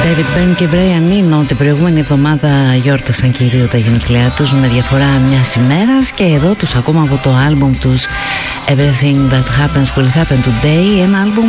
David Byrne και Brian Eno την προηγούμενη εβδομάδα γιόρτασαν και οι δύο τα γενέθλιά τους με διαφορά μιας ημέρας, και εδώ τους ακούμε από το άλμπουμ τους Everything That Happens Will Happen Today, ένα άλμπουμ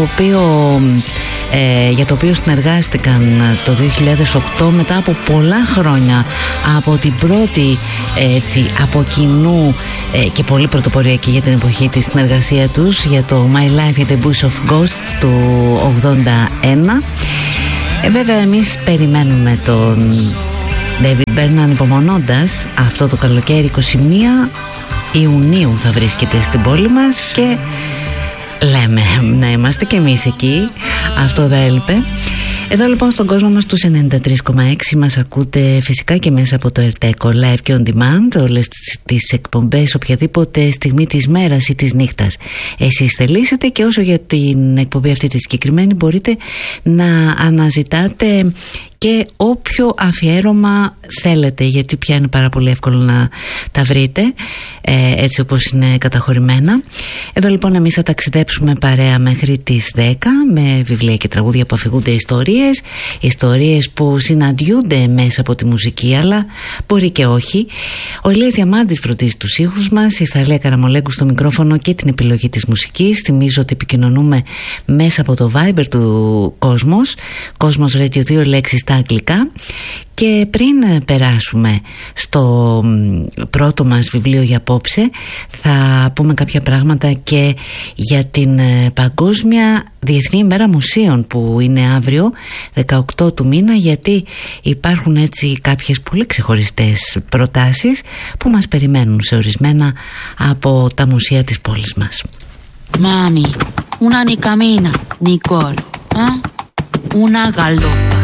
για το οποίο συνεργάστηκαν το 2008 μετά από πολλά χρόνια από την πρώτη από κοινού και πολύ πρωτοποριακή για την εποχή της συνεργασία τους για το My Life in the Bush of Ghosts του 81. Βέβαια εμείς περιμένουμε τον David Byrne ανυπομονώντας. Αυτό το καλοκαίρι 21 Ιουνίου θα βρίσκεται στην πόλη μας και λέμε να είμαστε και εμείς εκεί. Αυτό δεν έλειπε. Εδώ λοιπόν στον κόσμο μας τους 93,6 μας ακούτε φυσικά και μέσα από το Ερτέκο Live και On Demand, όλες τις εκπομπές οποιαδήποτε στιγμή της μέρας ή της νύχτας εσείς θελήσετε, και όσο για την εκπομπή αυτή τη συγκεκριμένη μπορείτε να αναζητάτε και όποιο αφιέρωμα θέλετε, γιατί πια είναι πάρα πολύ εύκολο να τα βρείτε έτσι όπως είναι καταχωρημένα. Εδώ λοιπόν εμείς θα ταξιδέψουμε παρέα μέχρι τις 10 με βιβλία και τραγούδια που αφηγούνται ιστορίες που συναντιούνται μέσα από τη μουσική, αλλά μπορεί και όχι. Ο Ηλίας Διαμάντης φροντίζει τους ήχους μας, η Θαλία Καραμολέγκου στο μικρόφωνο και την επιλογή της μουσικής. Θυμίζω ότι επικοινωνούμε μέσα από το Viber του Κόσμος Radio, 2 λέξεις στα αγγλικά. Και πριν περάσουμε στο πρώτο μας βιβλίο για απόψε, θα πούμε κάποια πράγματα και για την Παγκόσμια Διεθνή ημέρα Μουσείων που είναι αύριο 18 του μήνα, γιατί υπάρχουν έτσι κάποιες πολύ ξεχωριστές προτάσεις που μας περιμένουν σε ορισμένα από τα μουσεία της πόλης μας. Mami, una ni camina ni corre, una galopa.